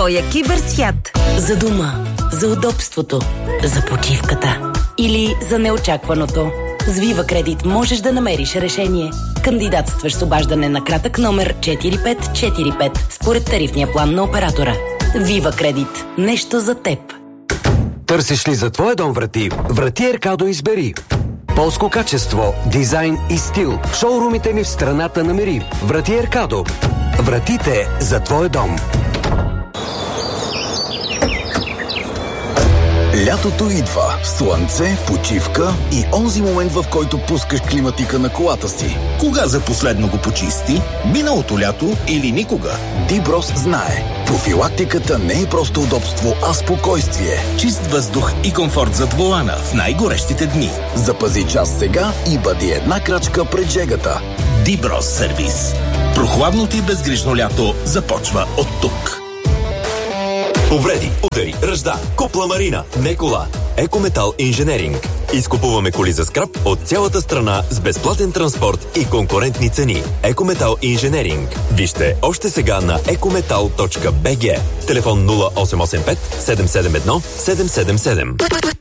твоя киберсвят. За дома, за удобството, за почивката или за неочакваното. С Viva Credit можеш да намериш решение. Кандидатстваш с обаждане на кратък номер 4545 според тарифния план на оператора. Viva Credit. Нещо за теб. Търсиш ли за твоя дом врати? Врати Еркадо избери. Полско качество, дизайн и стил. В шоурумите ни в страната намери. Врати Еркадо. Вратите за твоя дом. Лятото идва. Слънце, почивка и онзи момент, в който пускаш климатика на колата си. Кога за последно го почисти? Миналото лято или никога? Диброс знае. Профилактиката не е просто удобство, а спокойствие. Чист въздух и комфорт зад волана в най-горещите дни. Запази час сега и бъди една крачка пред жегата. Диброс сервис. Прохладното и безгрижно лято започва от тук. Повреди, удари, ръжда, купла марина, не кола. Екометал инженеринг. Изкупуваме коли за скрап от цялата страна с безплатен транспорт и конкурентни цени. Екометал инженеринг. Вижте още сега на ecometal.bg. Телефон 0885 771 777.